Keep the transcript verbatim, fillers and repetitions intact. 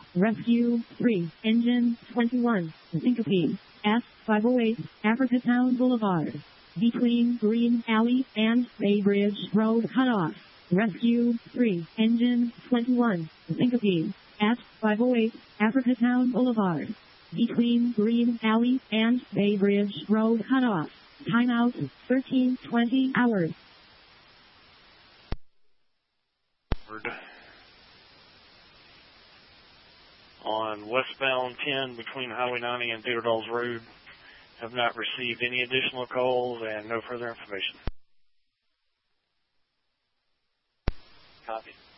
Rescue three, Engine twenty-one, Syncope, S five oh eight, Africatown Boulevard. Between Green Alley and Bay Bridge Road cutoff. Rescue three, Engine twenty-one, Syncope, S five oh eight, Africatown Boulevard. Between Green Alley and Bay Bridge Road cutoff. Timeout, thirteen twenty hours. On westbound ten between Highway ninety and Theodore Dawes Road. Have not received any additional calls and no further information. Copy.